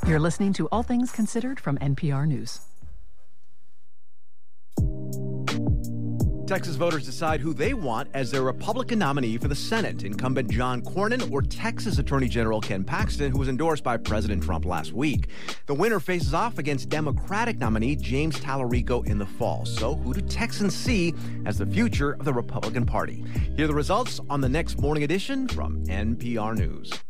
You're listening to All Things Considered from NPR News. Texas voters decide who they want as their Republican nominee for the Senate. Incumbent John Cornyn or Texas Attorney General Ken Paxton, who was endorsed by President Trump last week. The winner faces off against Democratic nominee James Tallarico in the fall. So who do Texans see as the future of the Republican Party? Hear the results on the next Morning Edition from NPR News.